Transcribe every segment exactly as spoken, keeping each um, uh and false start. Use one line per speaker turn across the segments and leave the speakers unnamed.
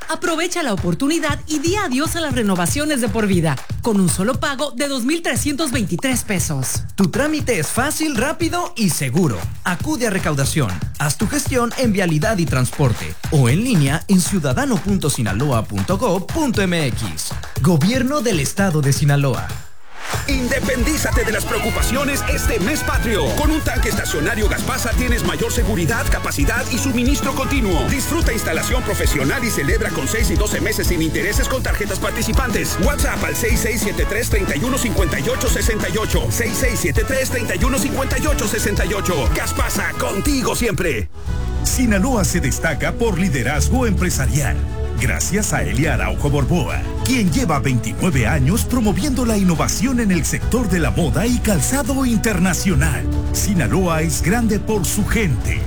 Aprovecha la oportunidad y di adiós a las renovaciones de por vida, con un solo pago de dos mil trescientos veintitrés pesos.
Tu trámite es fácil, rápido y seguro. Acude a Recaudación, haz tu gestión en Vialidad y Transporte o en línea en ciudadano punto sinaloa punto gob punto mx. Gobierno del Estado de Sinaloa.
Independízate de las preocupaciones este mes patrio. Con un tanque estacionario Gaspasa tienes mayor seguridad, capacidad y suministro continuo. Disfruta instalación profesional y celebra con seis y doce meses sin intereses con tarjetas participantes. WhatsApp al seis seis siete tres, tres uno cinco ocho seis ocho. seis seis siete tres, tres uno cinco ocho seis ocho. Gaspasa, contigo siempre.
Sinaloa se destaca por liderazgo empresarial. Gracias a Elia Araujo Borboa, quien lleva veintinueve años promoviendo la innovación en el sector de la moda y calzado internacional. Sinaloa es grande por su gente.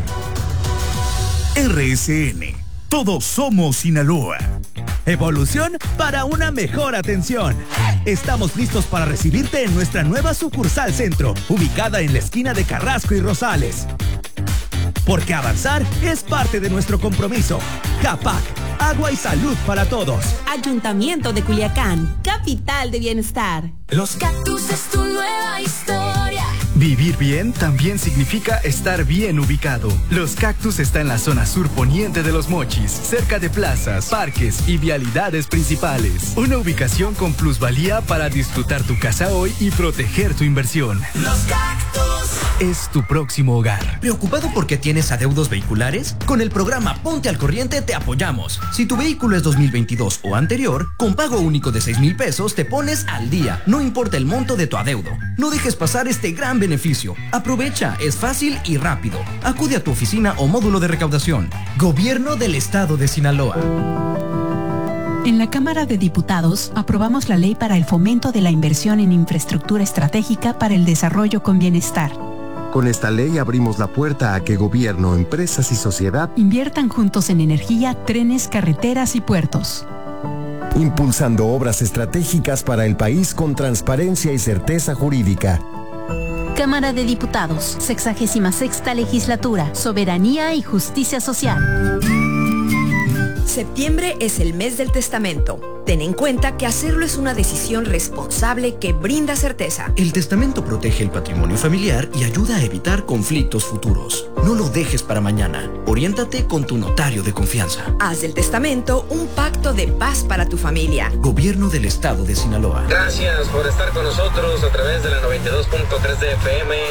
R S N, todos somos Sinaloa.
Evolución para una mejor atención. Estamos listos para recibirte en nuestra nueva sucursal centro, ubicada en la esquina de Carrasco y Rosales. Porque avanzar es parte de nuestro compromiso. CAPAC, agua y salud para todos.
Ayuntamiento de Culiacán, capital de bienestar.
Los Cactus es tu nueva historia.
Vivir bien también significa estar bien ubicado. Los Cactus está en la zona sur poniente de Los Mochis, cerca de plazas, parques y vialidades principales. Una ubicación con plusvalía para disfrutar tu casa hoy y proteger tu inversión.
Los Cactus
es tu próximo hogar.
¿Preocupado porque tienes adeudos vehiculares? Con el programa Ponte al Corriente te apoyamos. Si tu vehículo es dos mil veintidós o anterior, con pago único de seis mil pesos te pones al día, no importa el monto de tu adeudo. No dejes pasar este gran beneficio. Aprovecha, es fácil y rápido. Acude a tu oficina o módulo de recaudación. Gobierno del Estado de Sinaloa.
En la Cámara de Diputados aprobamos la ley para el fomento de la inversión en infraestructura estratégica para el desarrollo con bienestar.
Con esta ley abrimos la puerta a que gobierno, empresas y sociedad
inviertan juntos en energía, trenes, carreteras y puertos.
Impulsando obras estratégicas para el país con transparencia y certeza jurídica.
Cámara de Diputados, sexagésima sexta legislatura, soberanía y justicia social.
Septiembre es el mes del testamento. Ten en cuenta que hacerlo es una decisión responsable que brinda certeza.
El testamento protege el patrimonio familiar y ayuda a evitar conflictos futuros. No lo dejes para mañana. Oriéntate con tu notario de confianza.
Haz del testamento un pacto de paz para tu familia.
Gobierno del Estado de Sinaloa.
Gracias por estar con nosotros a través de la noventa y dos punto tres de F M.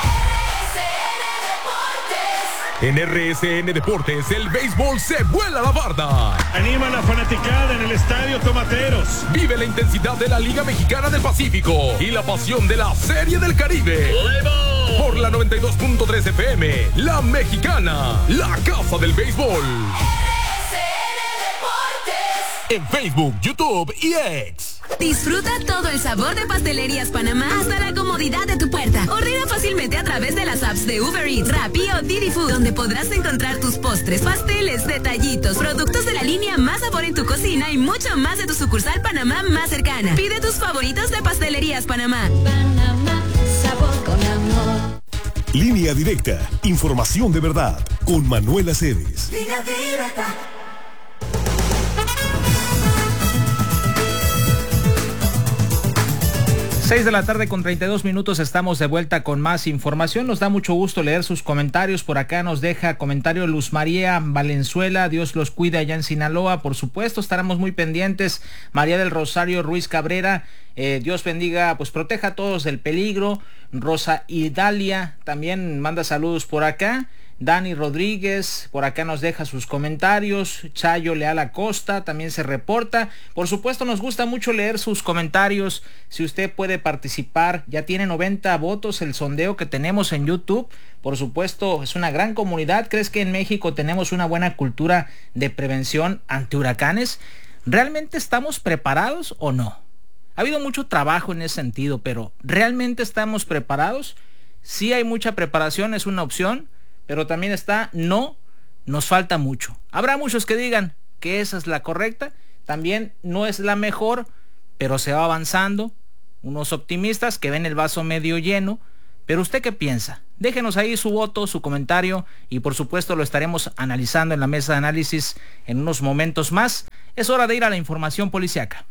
En R S N Deportes, el béisbol se vuela la barda.
Anima la fanaticada en el Estadio Tomateros.
Vive la intensidad de la Liga Mexicana del Pacífico y la pasión de la Serie del Caribe. Por la noventa y dos punto tres F M, La Mexicana, la casa del béisbol.
R S N Deportes.
En Facebook, YouTube y X.
Disfruta todo el sabor de Pastelerías Panamá hasta la comodidad de tu puerta. Ordena fácilmente a través de las apps de Uber Eats, Rappi o Didi Food, donde podrás encontrar tus postres, pasteles, detallitos, productos de la línea Más Sabor en tu cocina y mucho más de tu sucursal Panamá más cercana. Pide tus favoritos de Pastelerías Panamá.
Panamá, sabor con amor.
Línea Directa, información de verdad, con Manuel Aceves.
Línea Directa.
seis de la tarde con treinta y dos minutos, estamos de vuelta con más información. Nos da mucho gusto leer sus comentarios. Por acá nos deja comentario Luz María Valenzuela, Dios los cuide allá en Sinaloa. Por supuesto, estaremos muy pendientes. María del Rosario Ruiz Cabrera, eh, Dios bendiga, pues proteja a todos del peligro. Rosa Idalia también manda saludos por acá. Dani Rodríguez, por acá nos deja sus comentarios. Chayo Leal Acosta también se reporta. Por supuesto, nos gusta mucho leer sus comentarios. Si usted puede participar, ya tiene noventa votos el sondeo que tenemos en YouTube. Por supuesto, es una gran comunidad. ¿Crees que en México tenemos una buena cultura de prevención ante huracanes? ¿Realmente estamos preparados o no? Ha habido mucho trabajo en ese sentido, pero ¿realmente estamos preparados? Sí hay mucha preparación, es una opción. Pero también está, no, nos falta mucho. Habrá muchos que digan que esa es la correcta. También no es la mejor, pero se va avanzando. Unos optimistas que ven el vaso medio lleno. Pero ¿usted qué piensa? Déjenos ahí su voto, su comentario. Y por supuesto lo estaremos analizando en la mesa de análisis en unos momentos más. Es hora de ir a la información policiaca.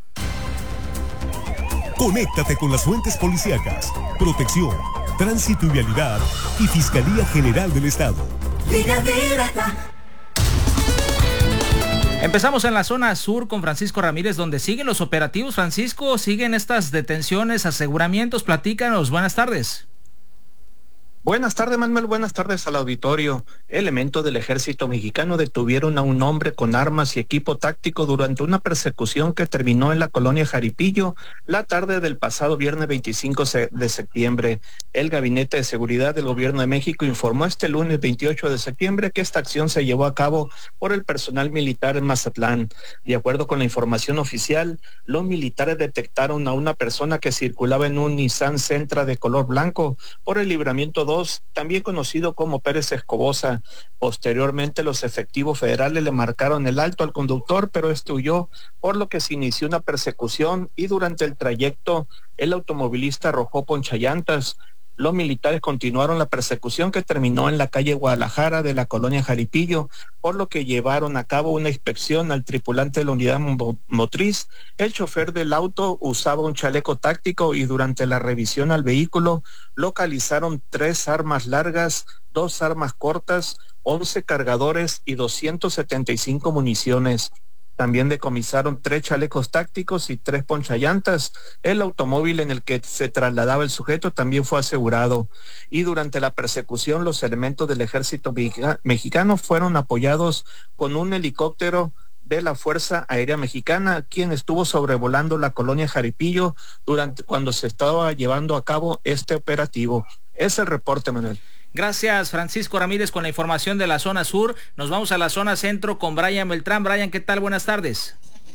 Conéctate con las fuentes policíacas, protección, tránsito y vialidad y Fiscalía General del Estado.
Empezamos en la zona sur con Francisco Ramírez, donde siguen los operativos. Francisco, siguen estas detenciones, aseguramientos. Platícanos, buenas tardes.
Buenas tardes, Manuel. Buenas tardes al auditorio. Elementos del ejército mexicano detuvieron a un hombre con armas y equipo táctico durante una persecución que terminó en la colonia Jaripillo la tarde del pasado viernes veinticinco de septiembre. El Gabinete de Seguridad del Gobierno de México informó este lunes veintiocho de septiembre que esta acción se llevó a cabo por el personal militar en Mazatlán. De acuerdo con la información oficial, los militares detectaron a una persona que circulaba en un Nissan Sentra de color blanco por el libramiento dos, también conocido como Pérez Escobosa. Posteriormente, los efectivos federales le marcaron el alto al conductor, pero este huyó, por lo que se inició una persecución y durante el trayecto el automovilista arrojó ponchallantas. Los militares continuaron la persecución que terminó en la calle Guadalajara de la colonia Jaripillo, por lo que llevaron a cabo una inspección al tripulante de la unidad motriz. El chofer del auto usaba un chaleco táctico y durante la revisión al vehículo localizaron tres armas largas, dos armas cortas, once cargadores y doscientas setenta y cinco municiones. También decomisaron tres chalecos tácticos y tres ponchallantas. El automóvil en el que se trasladaba el sujeto también fue asegurado. Y durante la persecución, los elementos del ejército mexicano fueron apoyados con un helicóptero de la Fuerza Aérea Mexicana, quien estuvo sobrevolando la colonia Jaripillo durante cuando se estaba llevando a cabo este operativo. Es el reporte, Manuel.
Gracias, Francisco Ramírez, con la información de la zona sur. Nos vamos a la zona centro con Brian Beltrán. Brian, ¿qué tal? Buenas tardes.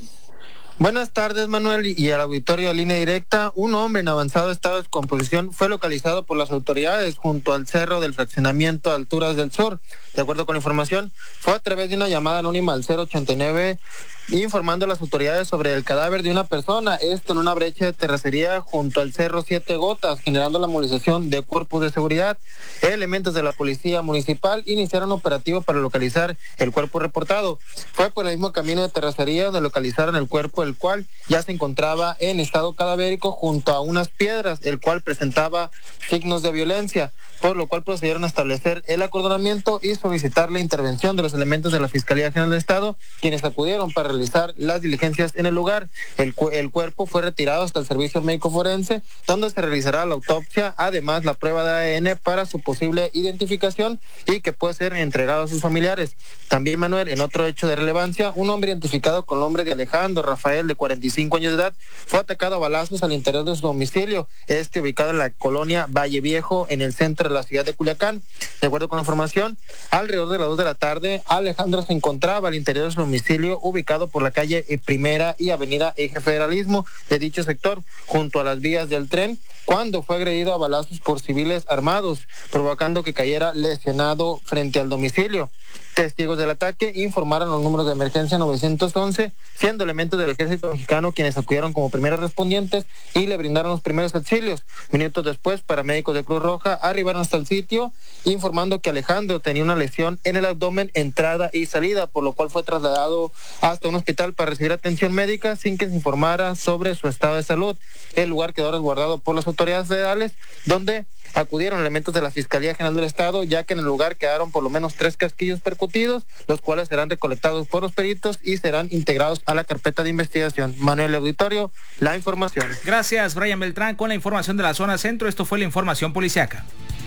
Buenas tardes, Manuel, y al auditorio de Línea Directa. Un hombre en avanzado estado de descomposición fue localizado por las autoridades junto al cerro del fraccionamiento Alturas del Sur. De acuerdo con la información, fue a través de una llamada anónima al cero ochenta y nueve, informando a las autoridades sobre el cadáver de una persona, esto en una brecha de terracería junto al cerro Siete Gotas, generando la movilización de cuerpos de seguridad. Elementos de la policía municipal iniciaron operativo para localizar el cuerpo reportado. Fue por el mismo camino de terracería donde localizaron el cuerpo, el cual ya se encontraba en estado cadavérico junto a unas piedras, el cual presentaba signos de violencia, por lo cual procedieron a establecer el acordonamiento y solicitar la intervención de los elementos de la Fiscalía General del Estado, quienes acudieron para realizar las diligencias en el lugar. El, cu el cuerpo fue retirado hasta el servicio médico forense, donde se realizará la autopsia, además la prueba de A D N para su posible identificación y que puede ser entregado a sus familiares. También, Manuel, en otro hecho de relevancia, un hombre identificado con el nombre de Alejandro Rafael, de cuarenta y cinco años de edad, fue atacado a balazos al interior de su domicilio, este ubicado en la colonia Valle Viejo, en el centro de la ciudad de Culiacán. De acuerdo con la información, alrededor de las dos de la tarde, Alejandro se encontraba al interior de su domicilio, ubicado por la calle Primera y avenida Eje Federalismo de dicho sector, junto a las vías del tren, cuando fue agredido a balazos por civiles armados, provocando que cayera lesionado frente al domicilio. Testigos del ataque informaron los números de emergencia nueve once, siendo elementos del ejército mexicano quienes acudieron como primeros respondientes y le brindaron los primeros auxilios. Minutos después, paramédicos de Cruz Roja arribaron hasta el sitio, informando que Alejandro tenía una lesión en el abdomen, entrada y salida, por lo cual fue trasladado hasta un hospital para recibir atención médica sin que se informara sobre su estado de salud. El lugar quedó resguardado por las autoridades federales, donde acudieron elementos de la Fiscalía General del Estado, ya que en el lugar quedaron por lo menos tres casquillos percutidos, los cuales serán recolectados por los peritos y serán integrados a la carpeta de investigación. Manuel Auditorio, la información.
Gracias, Brian Beltrán, con la información de la zona centro. Esto fue la información policiaca.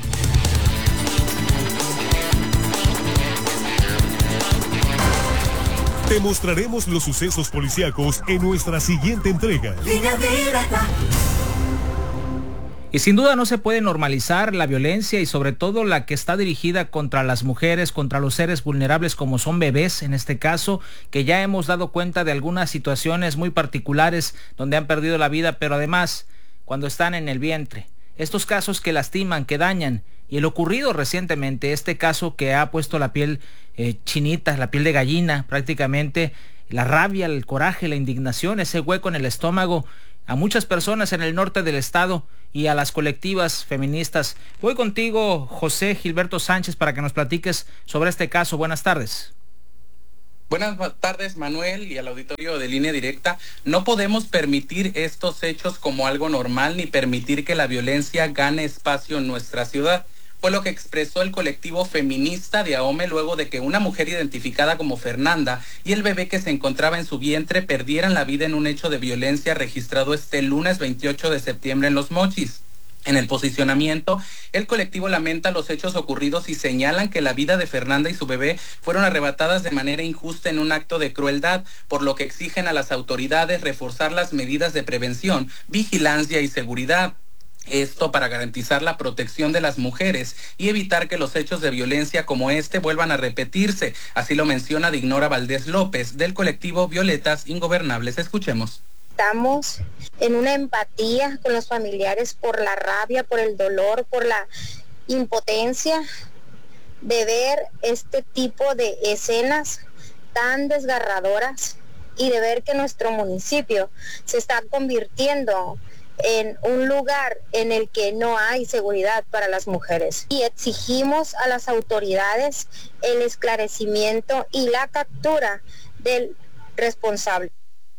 Te mostraremos los sucesos policíacos en nuestra siguiente entrega.
Y sin duda no se puede normalizar la violencia y sobre todo la que está dirigida contra las mujeres, contra los seres vulnerables como son bebés, en este caso, que ya hemos dado cuenta de algunas situaciones muy particulares donde han perdido la vida, pero además cuando están en el vientre. Estos casos que lastiman, que dañan, y el ocurrido recientemente, este caso que ha puesto la piel eh, chinita, la piel de gallina prácticamente, la rabia, el coraje, la indignación, ese hueco en el estómago, a muchas personas en el norte del estado y a las colectivas feministas. Voy contigo, José Gilberto Sánchez, para que nos platiques sobre este caso. Buenas tardes.
Buenas tardes, Manuel, y al auditorio de Línea Directa. No podemos permitir estos hechos como algo normal ni permitir que la violencia gane espacio en nuestra ciudad. Fue lo que expresó el colectivo feminista de Ahome luego de que una mujer identificada como Fernanda y el bebé que se encontraba en su vientre perdieran la vida en un hecho de violencia registrado este lunes veintiocho de septiembre en Los Mochis. En el posicionamiento, el colectivo lamenta los hechos ocurridos y señalan que la vida de Fernanda y su bebé fueron arrebatadas de manera injusta en un acto de crueldad, por lo que exigen a las autoridades reforzar las medidas de prevención, vigilancia y seguridad. Esto para garantizar la protección de las mujeres y evitar que los hechos de violencia como este vuelvan a repetirse. Así lo menciona Dignora Valdés López, del colectivo Violetas Ingobernables. Escuchemos.
Estamos en una empatía con los familiares por la rabia, por el dolor, por la impotencia de ver este tipo de escenas tan desgarradoras y de ver que nuestro municipio se está convirtiendo en un lugar en el que no hay seguridad para las mujeres. Y exigimos a las autoridades el esclarecimiento y la captura del responsable.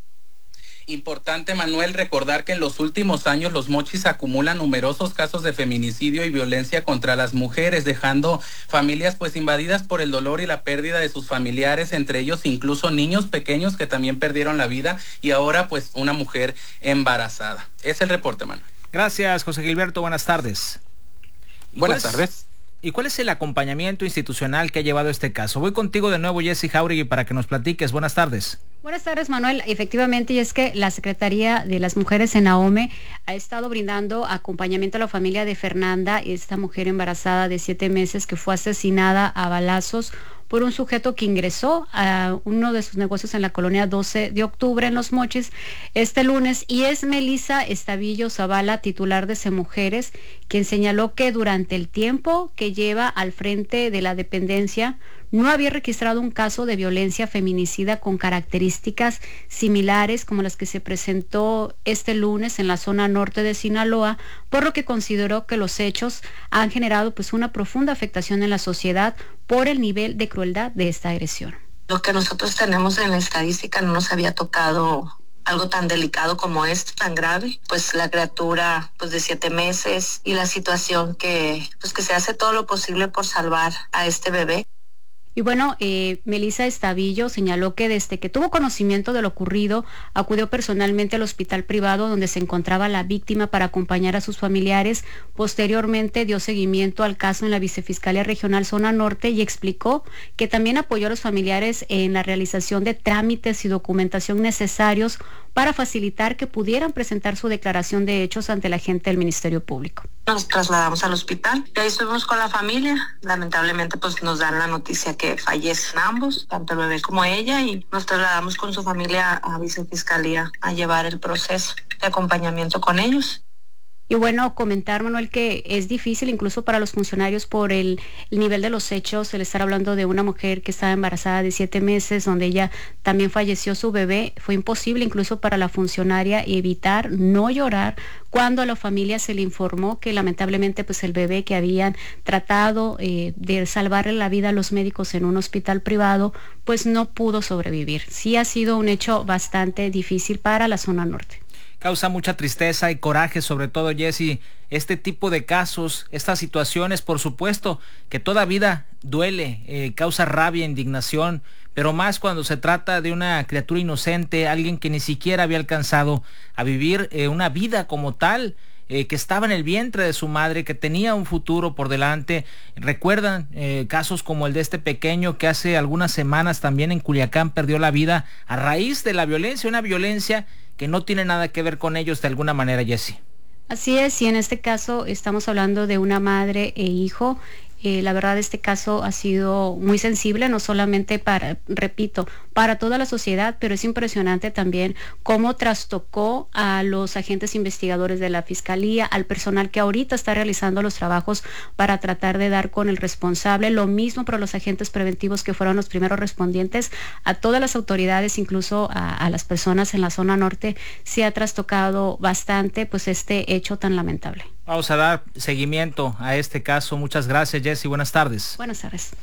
Importante, Manuel, recordar que en los últimos años Los Mochis acumulan numerosos casos de feminicidio y violencia contra las mujeres, dejando familias pues invadidas por el dolor y la pérdida de sus familiares, entre ellos incluso niños pequeños que también perdieron la vida y ahora pues una mujer embarazada. Es el reporte, Manuel.
Gracias, José Gilberto. Buenas tardes.
Buenas tardes.
¿Y cuál es el acompañamiento institucional que ha llevado este caso? Voy contigo de nuevo, Jessy Jauregui, para que nos platiques. Buenas tardes.
Buenas tardes, Manuel. Efectivamente, y es que la Secretaría de las Mujeres en Ahome ha estado brindando acompañamiento a la familia de Fernanda, esta mujer embarazada de siete meses que fue asesinada a balazos por un sujeto que ingresó a uno de sus negocios en la colonia doce de octubre en Los Mochis este lunes, y es Melissa Estavillo Zavala, titular de Semujeres, quien señaló que durante el tiempo que lleva al frente de la dependencia no había registrado un caso de violencia feminicida con características similares como las que se presentó este lunes en la zona norte de Sinaloa, por lo que consideró que los hechos han generado pues una profunda afectación en la sociedad por el nivel de crueldad de esta agresión.
Lo que nosotros tenemos en la estadística no nos había tocado algo tan delicado como esto, tan grave, pues la criatura pues de siete meses y la situación que pues que se hace todo lo posible por salvar a este bebé.
Y bueno, eh, Melissa Estavillo señaló que desde que tuvo conocimiento de lo ocurrido, acudió personalmente al hospital privado donde se encontraba la víctima para acompañar a sus familiares. Posteriormente dio seguimiento al caso en la Vicefiscalía Regional Zona Norte y explicó que también apoyó a los familiares en la realización de trámites y documentación necesarios para facilitar que pudieran presentar su declaración de hechos ante la gente del Ministerio Público.
Nos trasladamos al hospital y ahí estuvimos con la familia. Lamentablemente pues nos dan la noticia que fallecen ambos, tanto el bebé como ella, y nos trasladamos con su familia a Vicefiscalía a llevar el proceso de acompañamiento con ellos.
Y bueno, comentar, Manuel, que es difícil incluso para los funcionarios por el, el nivel de los hechos, el estar hablando de una mujer que estaba embarazada de siete meses, donde ella también falleció su bebé. Fue imposible incluso para la funcionaria evitar no llorar cuando a la familia se le informó que lamentablemente pues el bebé que habían tratado eh, de salvarle la vida a los médicos en un hospital privado, pues no pudo sobrevivir. Sí ha sido un hecho bastante difícil para la zona norte.
Causa mucha tristeza y coraje, sobre todo, Jessy, este tipo de casos, estas situaciones, por supuesto, que toda vida duele, eh, causa rabia, indignación, pero más cuando se trata de una criatura inocente, alguien que ni siquiera había alcanzado a vivir eh, una vida como tal, eh, que estaba en el vientre de su madre, que tenía un futuro por delante. Recuerdan eh, casos como el de este pequeño que hace algunas semanas también en Culiacán perdió la vida a raíz de la violencia, una violencia que no tiene nada que ver con ellos de alguna manera, Jessy.
Así es, y en este caso estamos hablando de una madre e hijo. Eh, la verdad, este caso ha sido muy sensible, no solamente para, repito, para toda la sociedad, pero es impresionante también cómo trastocó a los agentes investigadores de la Fiscalía, al personal que ahorita está realizando los trabajos para tratar de dar con el responsable. Lo mismo para los agentes preventivos que fueron los primeros respondientes, a todas las autoridades, incluso a, a las personas en la zona norte. Se ha trastocado bastante pues este hecho tan lamentable.
Vamos a dar seguimiento a este caso. Muchas gracias, Jessy. Buenas tardes.
Buenas tardes.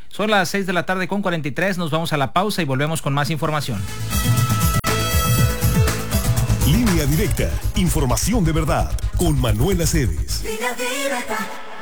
Son las seis de la tarde con cuarenta y tres, nos vamos a la pausa y volvemos con más información.
Línea Directa, información de verdad, con Manuel Aceves.
Línea Directa.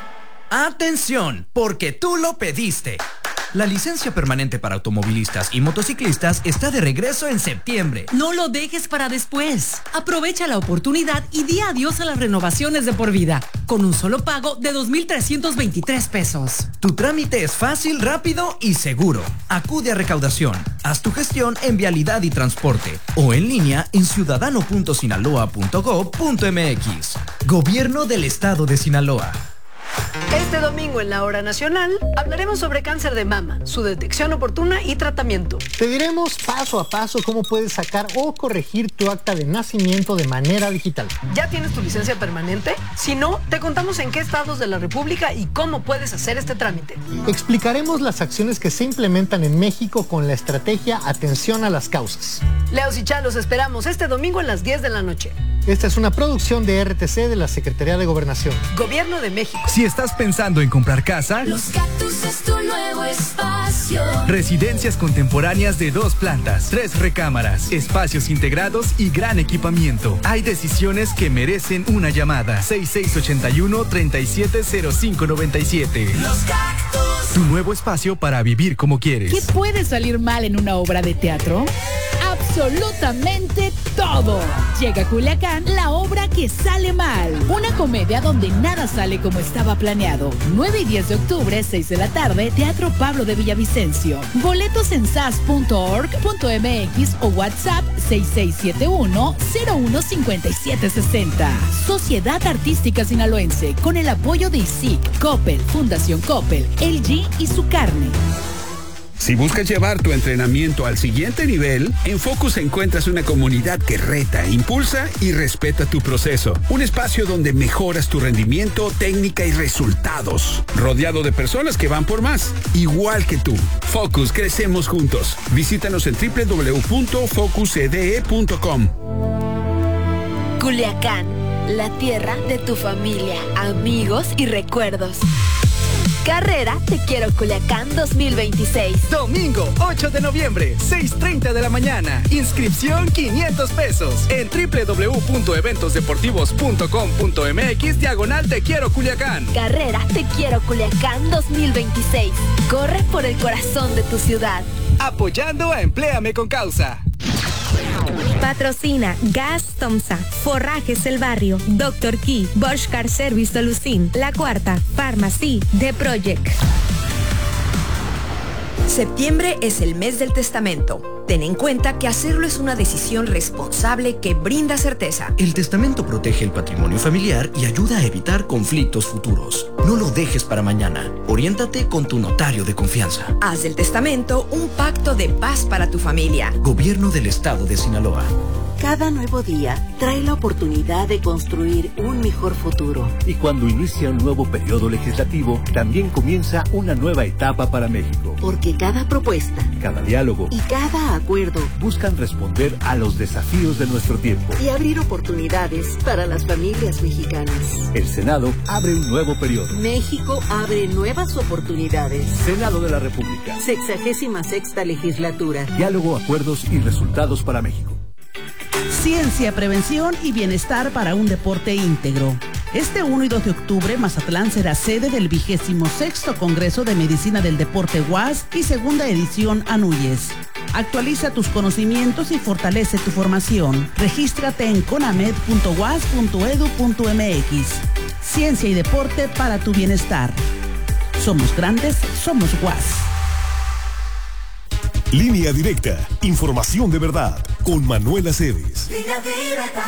Atención, porque tú lo pediste. La licencia permanente para automovilistas y motociclistas está de regreso en septiembre.
No lo dejes para después. Aprovecha la oportunidad y di adiós a las renovaciones de por vida, con un solo pago de dos mil trescientos veintitrés pesos.
Tu trámite es fácil, rápido y seguro. Acude a recaudación, haz tu gestión en Vialidad y Transporte o en línea en ciudadano punto sinaloa punto gob punto m x. Gobierno del Estado de Sinaloa.
Este domingo en la Hora Nacional hablaremos sobre cáncer de mama, su detección oportuna y tratamiento.
Te diremos paso a paso cómo puedes sacar o corregir tu acta de nacimiento de manera digital.
¿Ya tienes tu licencia permanente? Si no, te contamos en qué estados de la República y cómo puedes hacer este trámite.
Explicaremos las acciones que se implementan en México con la estrategia Atención a las Causas.
Leos y Chalos esperamos este domingo a las diez de la noche.
Esta es una producción de R T C de la Secretaría de Gobernación.
Gobierno de México.
Si estás pensando en comprar casa,
Los Cactus es tu nuevo espacio.
Residencias contemporáneas de dos plantas, tres recámaras, espacios integrados y gran equipamiento. Hay decisiones que merecen una llamada. seis seis ocho uno, tres siete cero cinco nueve siete.
Los Cactus.
Tu nuevo espacio para vivir como quieres.
¿Qué puede salir mal en una obra de teatro? Absolutamente todo. Llega a Culiacán la obra que sale mal. Una comedia donde nada sale como estaba planeado. nueve y diez de octubre, seis de la tarde, Teatro Pablo de Villavicencio. Boletos en sas punto org punto m x o WhatsApp seis seis siete uno, cero uno cinco siete seis cero. Sociedad Artística Sinaloense, con el apoyo de I S I C, Coppel, Fundación Coppel, L G y Su Carne.
Si buscas llevar tu entrenamiento al siguiente nivel, en Focus encuentras una comunidad que reta, impulsa y respeta tu proceso. Un espacio donde mejoras tu rendimiento, técnica y resultados. Rodeado de personas que van por más, igual que tú. Focus, crecemos juntos. Visítanos en doble u doble u doble u punto focus c d e punto com.
Culiacán, la tierra de tu familia, amigos y recuerdos. Carrera Te Quiero Culiacán dos mil veintiséis.
Domingo ocho de noviembre, seis treinta de la mañana. Inscripción quinientos pesos en doble u doble u doble u punto eventos deportivos punto com punto m x diagonal Te Quiero Culiacán.
Carrera Te Quiero Culiacán dos mil veintiséis. Corre por el corazón de tu ciudad.
Apoyando a Empléame con Causa.
Patrocina Gas Tomsa, Forrajes El Barrio, Doctor Key, Bosch Car Service Solucin, La Cuarta, Pharmacy, The Project.
Septiembre es el mes del testamento. Ten en cuenta que hacerlo es una decisión responsable que brinda certeza.
El testamento protege el patrimonio familiar y ayuda a evitar conflictos futuros. No lo dejes para mañana. Oriéntate con tu notario de confianza.
Haz del testamento un pacto de paz para tu familia.
Gobierno del Estado de Sinaloa.
Cada nuevo día trae la oportunidad de construir un mejor futuro.
Y cuando inicia un nuevo periodo legislativo, también comienza una nueva etapa para México.
Porque cada propuesta,
cada diálogo
y cada acuerdo
buscan responder a los desafíos de nuestro tiempo
y abrir oportunidades para las familias mexicanas.
El Senado abre un nuevo periodo.
México abre nuevas oportunidades.
Senado de la República.
Sexagésima sexta legislatura.
Diálogo, acuerdos y resultados para México.
Ciencia, prevención y bienestar para un deporte íntegro. Este uno y dos de octubre, Mazatlán será sede del vigésimo sexto Congreso de Medicina del Deporte U A S y segunda edición Anuyes. Actualiza tus conocimientos y fortalece tu formación. Regístrate en conamed punto u a s punto e d u punto m x. Ciencia y deporte para tu bienestar. Somos grandes, somos U A S.
Línea Directa, información de verdad, con Manuel Aceves.
Línea Directa.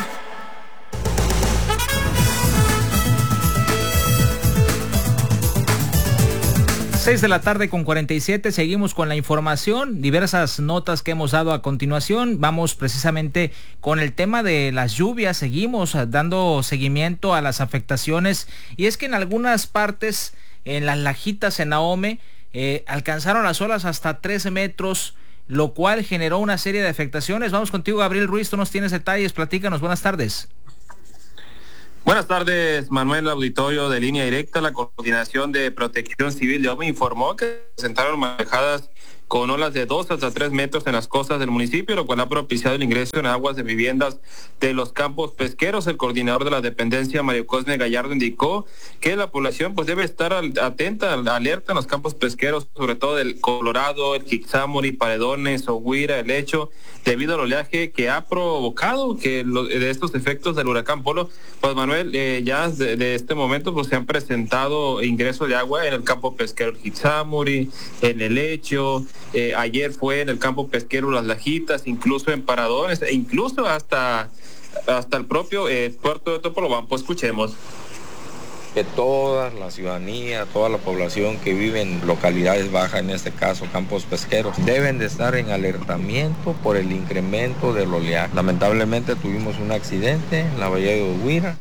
seis de la tarde con cuarenta y siete, seguimos con la información, diversas notas que hemos dado a continuación. Vamos precisamente con el tema de las lluvias, seguimos dando seguimiento a las afectaciones, y es que en algunas partes, en las Lajitas, en Ahome, Eh, alcanzaron las olas hasta trece metros, lo cual generó una serie de afectaciones. Vamos contigo, Gabriel Ruiz, tú nos tienes detalles, platícanos, buenas tardes.
Buenas tardes, Manuel, auditorio de Línea Directa. La Coordinación de Protección Civil de O M E informó que presentaron marejadas con olas de dos hasta tres metros en las costas del municipio, lo cual ha propiciado el ingreso en aguas de viviendas de los campos pesqueros. El coordinador de la dependencia, Mario Cosme Gallardo, indicó que la población pues debe estar atenta, alerta en los campos pesqueros, sobre todo del Colorado, el Quixámori, Paredones, Oguira, el Hecho, debido al oleaje que ha provocado que lo, de estos efectos del huracán Polo. Pues Manuel, eh, ya de, de este momento pues se han presentado ingresos de agua en el campo pesquero, el Quixámori, en el Hecho. Eh, ayer fue en el campo pesquero Las Lajitas, incluso en Paradones, e incluso hasta, hasta el propio eh, puerto de Topolobampo. Escuchemos.
Que toda la ciudadanía, toda la población que vive en localidades bajas, en este caso campos pesqueros, deben de estar en alertamiento por el incremento del oleaje. Lamentablemente tuvimos un accidente en la bahía de Oguira.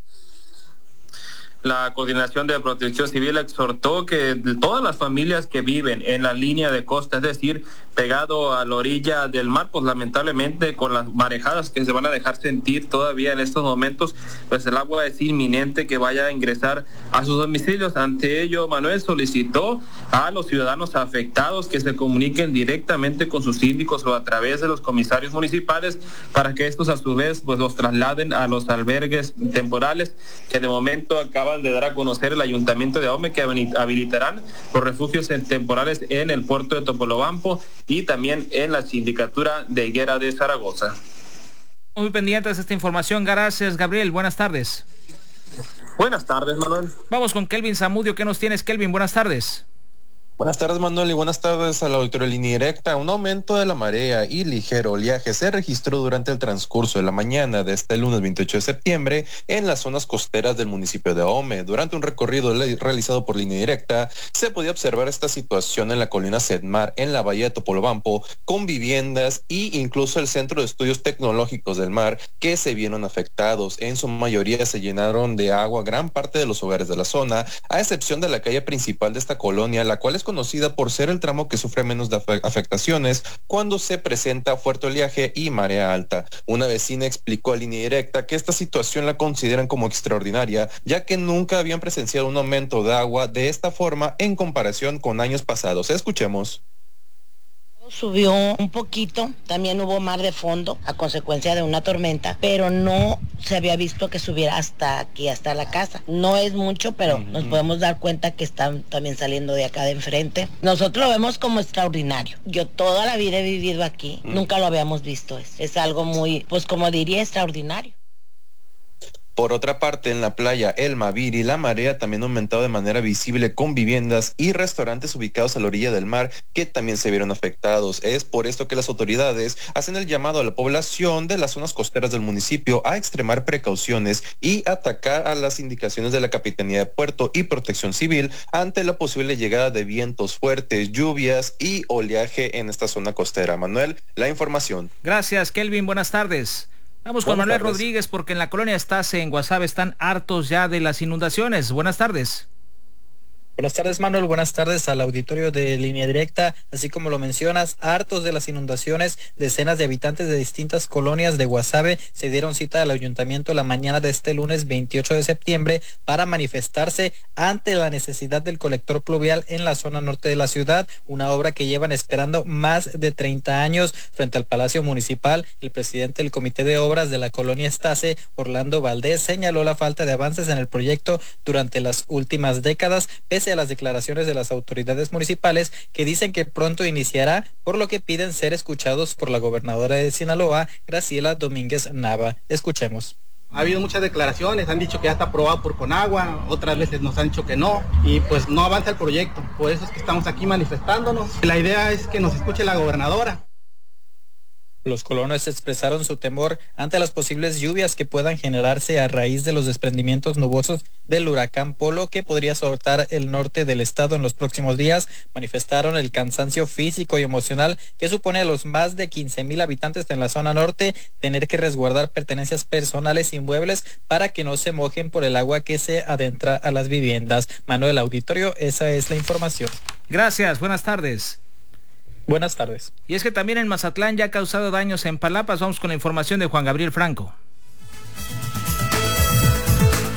La Coordinación de Protección Civil exhortó que todas las familias que viven en la línea de costa, es decir, pegado a la orilla del mar, pues lamentablemente con las marejadas que se van a dejar sentir todavía en estos momentos, pues el agua es inminente que vaya a ingresar a sus domicilios. Ante ello, Manuel solicitó a los ciudadanos afectados que se comuniquen directamente con sus síndicos o a través de los comisarios municipales para que estos a su vez pues los trasladen a los albergues temporales que de momento acaban de dar a conocer el Ayuntamiento de Ahome, que habilitarán los refugios temporales en el puerto de Topolobampo y también en la sindicatura de Higuera de Zaragoza.
Muy pendientes de esta información. Gracias, Gabriel. Buenas tardes.
Buenas tardes, Manuel.
Vamos con Kelvin Zamudio. ¿Qué nos tienes, Kelvin? Buenas tardes.
Buenas tardes, Manuel, y buenas tardes al auditorio de Línea Directa. Un aumento de la marea y ligero oleaje se registró durante el transcurso de la mañana de este lunes veintiocho de septiembre en las zonas costeras del municipio de Ahome. Durante un recorrido realizado por Línea Directa, se podía observar esta situación en la colina Sedmar, en la bahía de Topolobampo, con viviendas e incluso el Centro de Estudios Tecnológicos del Mar, que se vieron afectados. En su mayoría se llenaron de agua gran parte de los hogares de la zona, a excepción de la calle principal de esta colonia, la cual es conocida por ser el tramo que sufre menos de afectaciones cuando se presenta fuerte oleaje y marea alta. Una vecina explicó a Línea Directa que esta situación la consideran como extraordinaria, ya que nunca habían presenciado un aumento de agua de esta forma en comparación con años pasados. Escuchemos.
Subió un poquito, también hubo mar de fondo a consecuencia de una tormenta, pero no se había visto que subiera hasta aquí, hasta la casa. No es mucho, pero uh-huh. nos podemos dar cuenta que están también saliendo de acá de enfrente. Nosotros lo vemos como extraordinario. Yo toda la vida he vivido aquí, uh-huh. nunca lo habíamos visto. Es, es algo muy, pues como diría, extraordinario.
Por otra parte, en la playa El Maviri, la marea también ha aumentado de manera visible con viviendas y restaurantes ubicados a la orilla del mar que también se vieron afectados. Es por esto que las autoridades hacen el llamado a la población de las zonas costeras del municipio a extremar precauciones y atacar a las indicaciones de la Capitanía de Puerto y Protección Civil ante la posible llegada de vientos fuertes, lluvias y oleaje en esta zona costera. Manuel, la información.
Gracias, Kelvin. Buenas tardes. Vamos con Manuel Rodríguez, porque en la colonia Estase, en Guasave, están hartos ya de las inundaciones. Buenas tardes.
Buenas tardes, Manuel. Buenas tardes al auditorio de Línea Directa. Así como lo mencionas, hartos de las inundaciones, decenas de habitantes de distintas colonias de Guasave se dieron cita al ayuntamiento la mañana de este lunes veintiocho de septiembre para manifestarse ante la necesidad del colector pluvial en la zona norte de la ciudad, una obra que llevan esperando más de treinta años. Frente al Palacio Municipal, el presidente del Comité de Obras de la colonia Estase, Orlando Valdés, señaló la falta de avances en el proyecto durante las últimas décadas, pese a las declaraciones de las autoridades municipales que dicen que pronto iniciará, por lo que piden ser escuchados por la gobernadora de Sinaloa, Graciela Domínguez Nava. Escuchemos.
Ha habido muchas declaraciones, han dicho que ya está aprobado por Conagua, otras veces nos han dicho que no, y pues no avanza el proyecto. Por eso es que estamos aquí manifestándonos. La idea es que nos escuche la gobernadora.
Los colonos expresaron su temor ante las posibles lluvias que puedan generarse a raíz de los desprendimientos nubosos del huracán Polo, que podría azotar el norte del estado en los próximos días. Manifestaron el cansancio físico y emocional que supone a los más de quince mil habitantes en la zona norte tener que resguardar pertenencias personales e inmuebles para que no se mojen por el agua que se adentra a las viviendas. Manuel Auditorio, esa es la información.
Gracias, buenas tardes.
Buenas tardes.
Y es que también en Mazatlán ya ha causado daños en Palapas. Vamos con la información de Juan Gabriel Franco.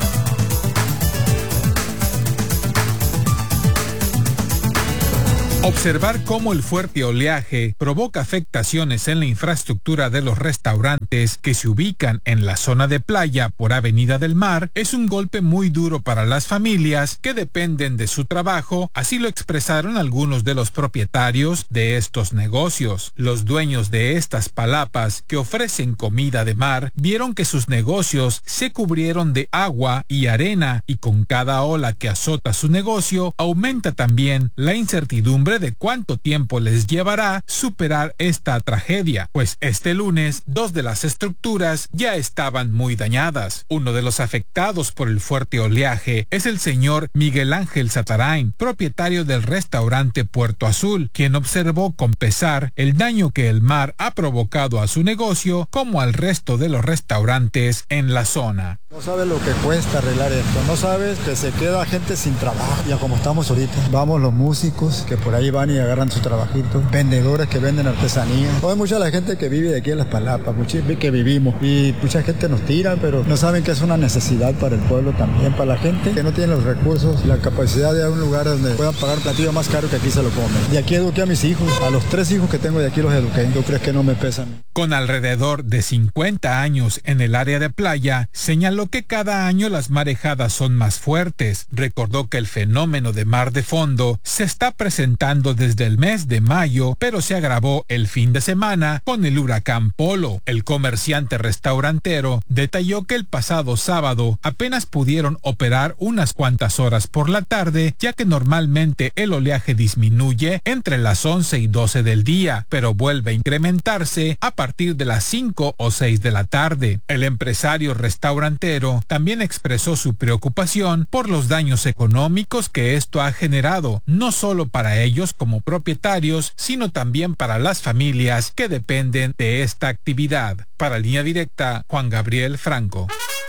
Observar cómo el fuerte oleaje provoca afectaciones en la infraestructura de los restaurantes que se ubican en la zona de playa por Avenida del Mar es un golpe muy duro para las familias que dependen de su trabajo, así lo expresaron algunos de los propietarios de estos negocios. Los dueños de estas palapas que ofrecen comida de mar vieron que sus negocios se cubrieron de agua y arena y con cada ola que azota su negocio aumenta también la incertidumbre de cuánto tiempo les llevará superar esta tragedia, pues este lunes dos de las estructuras ya estaban muy dañadas. Uno de los afectados por el fuerte oleaje es el señor Miguel Ángel Satarain, propietario del restaurante Puerto Azul, quien observó con pesar el daño que el mar ha provocado a su negocio como al resto de los restaurantes en la zona.
No sabes lo que cuesta arreglar esto, no sabes que se queda gente sin trabajo, ya como estamos ahorita. Vamos los músicos que por ahí van y agarran su trabajito, vendedores que venden artesanía. Hay mucha la gente que vive de aquí en Las Palapas, mucha que vivimos y mucha gente nos tira, pero no saben que es una necesidad para el pueblo también, para la gente que no tiene los recursos, la capacidad de ir a un lugar donde puedan pagar platillo más caro que aquí se lo comen. De aquí eduqué a mis hijos, a los tres hijos que tengo de aquí los eduqué. ¿Tú crees que no me pesan?
Con alrededor de cincuenta años en el área de playa, señaló que cada año las marejadas son más fuertes. Recordó que el fenómeno de mar de fondo se está presentando desde el mes de mayo, pero se agravó el fin de semana con el huracán Polo. El comerciante restaurantero detalló que el pasado sábado apenas pudieron operar unas cuantas horas por la tarde, ya que normalmente el oleaje disminuye entre las once y doce del día, pero vuelve a incrementarse a partir de las cinco o seis de la tarde. El empresario restaurantero también expresó su preocupación por los daños económicos que esto ha generado, no solo para ellos como propietarios, sino también para las familias que dependen de esta actividad. Para Línea Directa, Juan Gabriel Franco.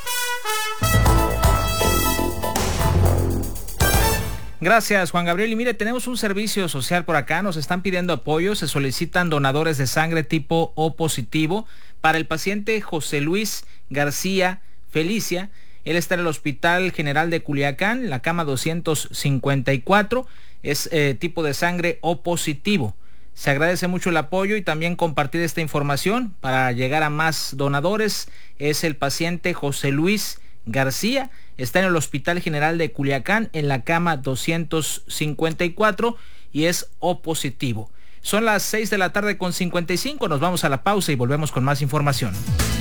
Gracias, Juan Gabriel. Y mire, tenemos un servicio social por acá. Nos están pidiendo apoyo. Se solicitan donadores de sangre tipo O positivo para el paciente José Luis García Felicia. Él está en el Hospital General de Culiacán, la cama doscientos cincuenta y cuatro. Es eh, tipo de sangre O positivo. Se agradece mucho el apoyo y también compartir esta información para llegar a más donadores. Es el paciente José Luis García. Está en el Hospital General de Culiacán en la cama doscientos cincuenta y cuatro y es O positivo. Son las seis de la tarde con cincuenta y cinco. Nos vamos a la pausa y volvemos con más información.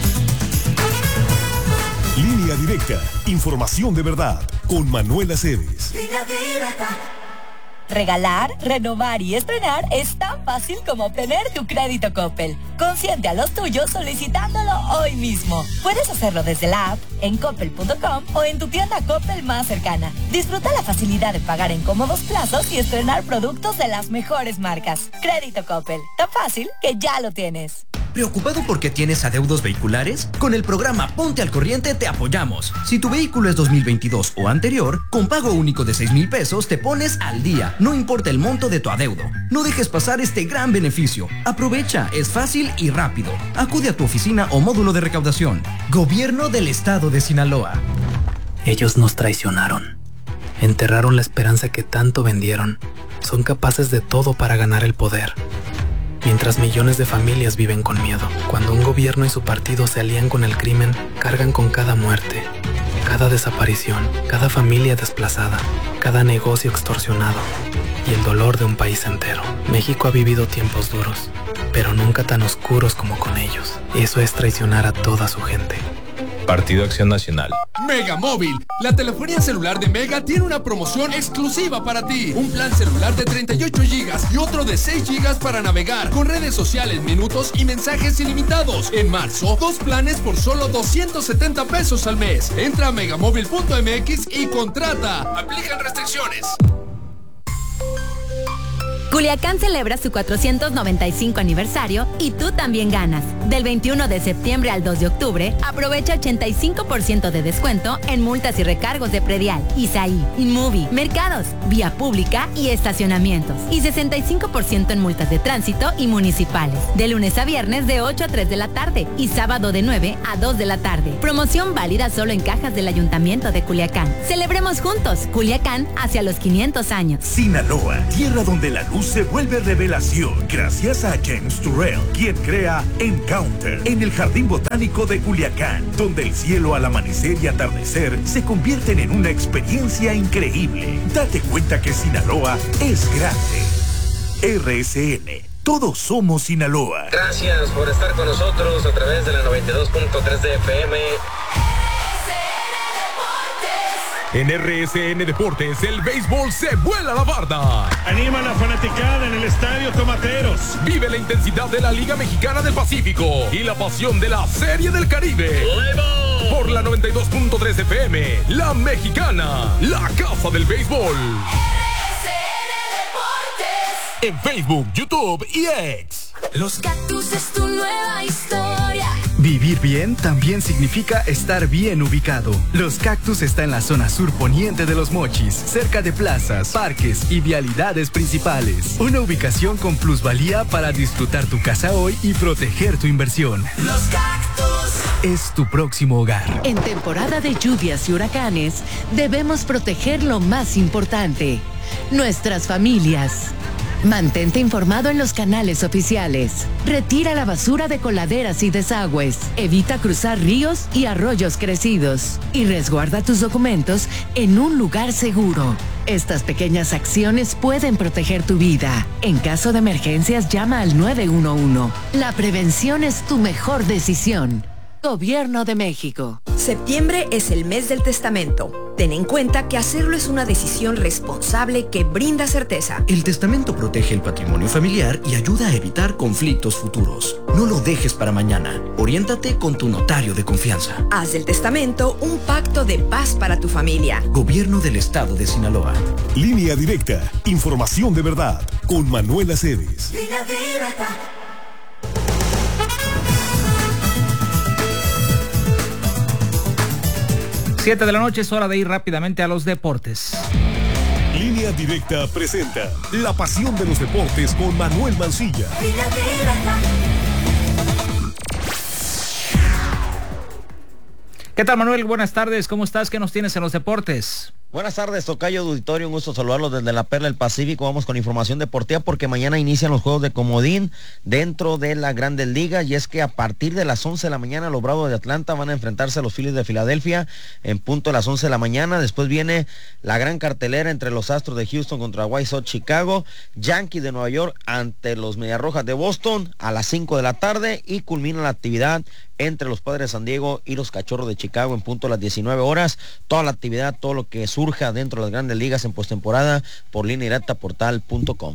Línea Directa. Información de verdad con Manuel Aceves.
Línea Directa.
Regalar, renovar y estrenar es tan fácil como obtener tu crédito Coppel. Consiente a los tuyos solicitándolo hoy mismo. Puedes hacerlo desde la app, en coppel punto com o en tu tienda Coppel más cercana. Disfruta la facilidad de pagar en cómodos plazos y estrenar productos de las mejores marcas. Crédito Coppel, tan fácil que ya lo tienes.
¿Preocupado porque tienes adeudos vehiculares? Con el programa Ponte al Corriente te apoyamos. Si tu vehículo es dos mil veintidós o anterior, con pago único de seis mil pesos te pones al día, no importa el monto de tu adeudo. No dejes pasar este gran beneficio. Aprovecha, es fácil y rápido. Acude a tu oficina o módulo de recaudación. Gobierno del Estado de Sinaloa.
Ellos nos traicionaron. Enterraron la esperanza que tanto vendieron. Son capaces de todo para ganar el poder. Mientras millones de familias viven con miedo, cuando un gobierno y su partido se alían con el crimen, cargan con cada muerte, cada desaparición, cada familia desplazada, cada negocio extorsionado y el dolor de un país entero. México ha vivido tiempos duros, pero nunca tan oscuros como con ellos. Eso es traicionar a toda su gente.
Partido Acción Nacional.
Mega Móvil, la telefonía celular de Mega tiene una promoción exclusiva para ti. Un plan celular de treinta y ocho gigas y otro de seis gigas para navegar con redes sociales, minutos y mensajes ilimitados. En marzo, dos planes por solo doscientos setenta pesos al mes. Entra a megamóvil punto m x y contrata. Aplican restricciones.
Culiacán celebra su cuatrocientos noventa y cinco aniversario y tú también ganas. Del veintiuno de septiembre al dos de octubre, aprovecha ochenta y cinco por ciento de descuento en multas y recargos de predial, Isaí, Inmovie, mercados, vía pública y estacionamientos. Y sesenta y cinco por ciento en multas de tránsito y municipales. De lunes a viernes de ocho a tres de la tarde y sábado de nueve a dos de la tarde. Promoción válida solo en cajas del Ayuntamiento de Culiacán. Celebremos juntos Culiacán hacia los quinientos años.
Sinaloa, tierra donde la luz se vuelve revelación gracias a James Turrell, quien crea Encounter en el Jardín Botánico de Culiacán, donde el cielo al amanecer y atardecer se convierten en una experiencia increíble. Date cuenta que Sinaloa es grande. R S N, todos somos Sinaloa.
Gracias por estar con nosotros a través de la noventa y dos punto tres de F M.
En R S N Deportes, el béisbol se vuela la barda.
Anima a la fanaticada en el Estadio Tomateros.
Vive la intensidad de la Liga Mexicana del Pacífico y la pasión de la Serie del Caribe.
¡Luego!
Por la noventa y dos punto tres F M, La Mexicana, la casa del béisbol.
R S N Deportes.
En Facebook, YouTube y X.
Los Cactus es tu nueva historia.
Vivir bien también significa estar bien ubicado. Los Cactus está en la zona sur poniente de Los Mochis, cerca de plazas, parques y vialidades principales. Una ubicación con plusvalía para disfrutar tu casa hoy y proteger tu inversión.
Los Cactus
es tu próximo hogar.
En temporada de lluvias y huracanes, debemos proteger lo más importante: nuestras familias. Mantente informado en los canales oficiales. Retira la basura de coladeras y desagües. Evita cruzar ríos y arroyos crecidos. Y resguarda tus documentos en un lugar seguro. Estas pequeñas acciones pueden proteger tu vida. En caso de emergencias, llama al nueve uno uno. La prevención es tu mejor decisión. Gobierno de México.
Septiembre es el mes del testamento. Ten en cuenta que hacerlo es una decisión responsable que brinda certeza.
El testamento protege el patrimonio familiar y ayuda a evitar conflictos futuros. No lo dejes para mañana. Oriéntate con tu notario de confianza.
Haz del testamento un pacto de paz para tu familia.
Gobierno del Estado de Sinaloa.
Línea Directa. Información de verdad. Con Manuel Aceves.
Línea Directa.
siete de la noche es hora de ir rápidamente a los deportes.
Línea Directa presenta La pasión de los deportes con Manuel Mancilla.
Línea Directa.
¿Qué tal, Manuel? Buenas tardes, ¿cómo estás? ¿Qué nos tienes en los deportes?
Buenas tardes, tocayo de auditorio, un gusto saludarlos desde la Perla del Pacífico. Vamos con información deportiva porque mañana inician los juegos de comodín dentro de la Grandes Ligas, y es que a partir de las once de la mañana los Bravos de Atlanta van a enfrentarse a los Phillies de Filadelfia en punto de las once de la mañana. Después viene la gran cartelera entre los Astros de Houston contra White Sox Chicago, Yankees de Nueva York ante los Mediarrojas de Boston a las cinco de la tarde, y culmina la actividad entre los Padres de San Diego y los Cachorros de Chicago en punto a las diecinueve horas. Toda la actividad, todo lo que surja dentro de las Grandes Ligas en postemporada por línea directa portal punto com.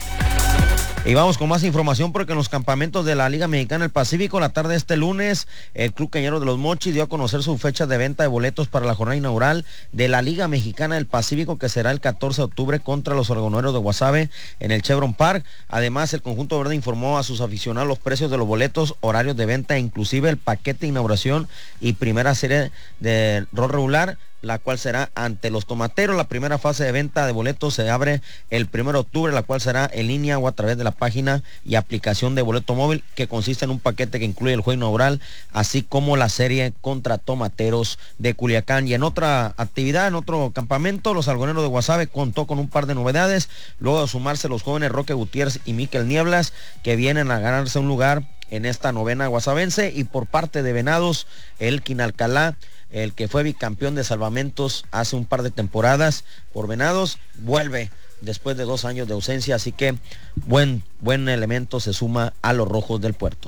Y vamos con más información porque en los campamentos de la Liga Mexicana del Pacífico, la tarde de este lunes, el Club Cañero de los Mochis dio a conocer su fecha de venta de boletos para la jornada inaugural de la Liga Mexicana del Pacífico, que será el catorce de octubre contra los Argoneros de Guasave en el Chevron Park. Además, el conjunto verde informó a sus aficionados los precios de los boletos, horarios de venta, inclusive el paquete de inauguración y primera serie de rol regular, la cual será ante los Tomateros. La primera fase de venta de boletos se abre el primero de octubre, la cual será en línea o a través de la página y aplicación de boleto móvil, que consiste en un paquete que incluye el juego inaugural, así como la serie contra Tomateros de Culiacán. Y en otra actividad, en otro campamento, los Argoneros de Guasave contó con un par de novedades, luego de sumarse los jóvenes Roque Gutiérrez y Miquel Nieblas, que vienen a ganarse un lugar en esta novena guasavense. Y por parte de Venados, Elkin Alcalá, el que fue bicampeón de salvamentos hace un par de temporadas por Venados, vuelve después de dos años de ausencia, así que buen, buen elemento se suma a los Rojos del Puerto.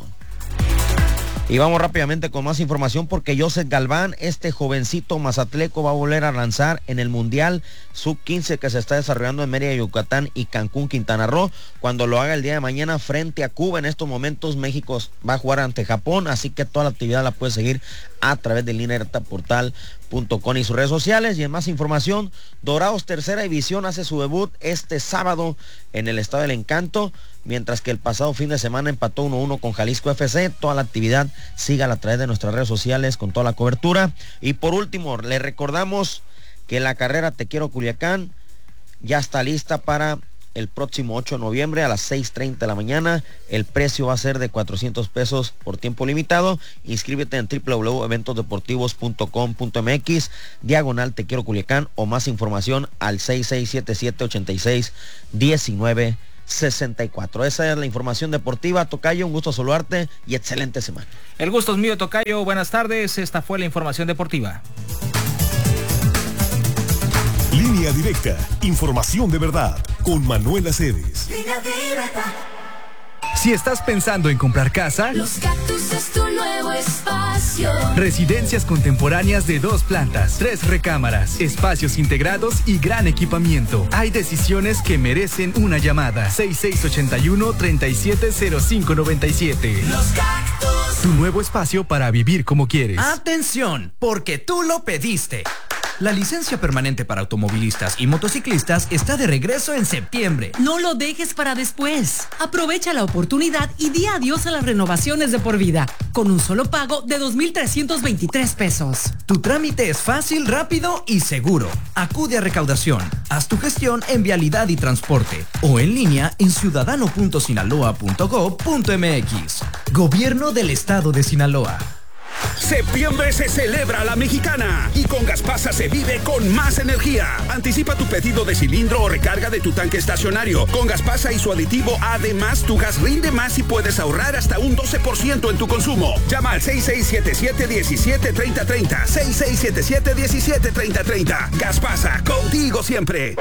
Y vamos rápidamente con más información porque Joseph Galván, este jovencito mazatleco, va a volver a lanzar en el Mundial sub quince que se está desarrollando en Mérida, Yucatán y Cancún, Quintana Roo, cuando lo haga el día de mañana frente a Cuba. En estos momentos México va a jugar ante Japón, así que toda la actividad la puede seguir a través de línea directa portal punto com y sus redes sociales. Y en más información, Dorados Tercera División hace su debut este sábado en el Estadio del Encanto, mientras que el pasado fin de semana empató uno a uno con Jalisco F C. Toda la actividad sígala a través de nuestras redes sociales con toda la cobertura. Y por último, le recordamos que la carrera Te Quiero Culiacán ya está lista para el próximo ocho de noviembre a las seis treinta de la mañana. El precio va a ser de cuatrocientos pesos por tiempo limitado. Inscríbete en doble u doble u doble u punto eventos deportivos punto com punto m x diagonal Te Quiero Culiacán, o más información al seis seis siete siete, ocho seis uno nueve sesenta y cuatro. Esa es la información deportiva. Tocayo, un gusto saludarte y excelente semana.
El gusto es mío, Tocayo. Buenas tardes. Esta fue la información deportiva.
Línea Directa, información de verdad, con Manuel Aceves.
Línea Directa.
Si estás pensando en comprar casa,
Los Cactus es tu nuevo espacio.
Residencias contemporáneas de dos plantas, tres recámaras, espacios integrados y gran equipamiento. Hay decisiones que merecen una llamada. seis seis ocho uno, tres siete cero cinco nueve siete.
Los Cactus.
Tu nuevo espacio para vivir como quieres.
Atención, porque tú lo pediste. La licencia permanente para automovilistas y motociclistas está de regreso en septiembre.
No lo dejes para después. Aprovecha la oportunidad y di adiós a las renovaciones de por vida, con un solo pago de dos mil trescientos veintitrés pesos.
Tu trámite es fácil, rápido y seguro. Acude a recaudación, haz tu gestión en Vialidad y Transporte o en línea en ciudadano punto sinaloa punto gob punto m x. Gobierno del Estado de Sinaloa.
Septiembre se celebra a la mexicana y con Gaspasa se vive con más energía. Anticipa tu pedido de cilindro o recarga de tu tanque estacionario. Con Gaspasa y su aditivo, además, tu gas rinde más y puedes ahorrar hasta un doce por ciento en tu consumo. Llama al seis seis siete siete, diecisiete treinta treinta. seis seis siete siete, diecisiete treinta treinta. Gaspasa, contigo siempre.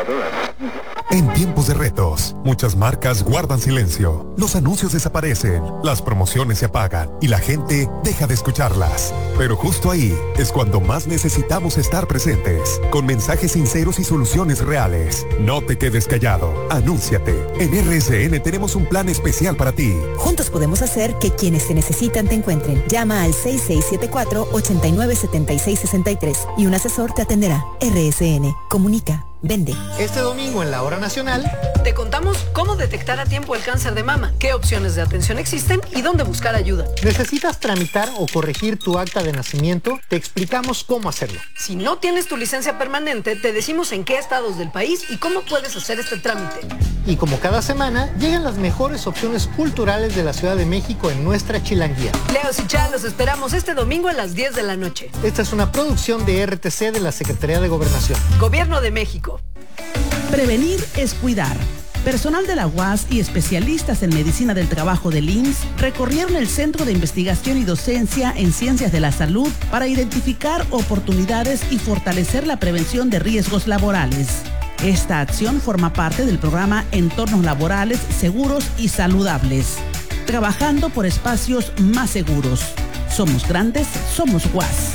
En tiempos de retos, muchas marcas guardan silencio. Los anuncios desaparecen, las promociones se apagan y la gente deja de escucharlas. Pero justo ahí es cuando más necesitamos estar presentes, con mensajes sinceros y soluciones reales. No te quedes callado, anúnciate. En R S N tenemos un plan especial para ti.
Juntos podemos hacer que quienes te necesitan te encuentren. Llama al seis seis siete cuatro, ocho nueve siete seis seis tres y un asesor te atenderá. R S N, comunica, vende.
Este domingo en la Hora Nacional
te contamos cómo detectar a tiempo el cáncer de mama, qué opciones de atención existen y dónde buscar ayuda.
¿Necesitas tramitar o corregir tu acta de nacimiento? Te explicamos cómo hacerlo.
Si no tienes tu licencia permanente, te decimos en qué estados del país y cómo puedes hacer este trámite.
Y como cada semana, llegan las mejores opciones culturales de la Ciudad de México en nuestra chilanguía.
Leos y Chá, los esperamos este domingo a las diez de la noche.
Esta es una producción de R T C de la Secretaría de Gobernación.
Gobierno de México.
Prevenir es cuidar. Personal de la U A S y especialistas en medicina del trabajo del I M S S recorrieron el Centro de Investigación y Docencia en Ciencias de la Salud para identificar oportunidades y fortalecer la prevención de riesgos laborales. Esta acción forma parte del programa Entornos Laborales Seguros y Saludables. Trabajando por espacios más seguros. Somos grandes, somos U A S.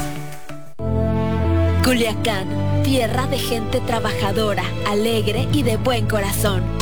Culiacán, tierra de gente trabajadora, alegre y de buen corazón.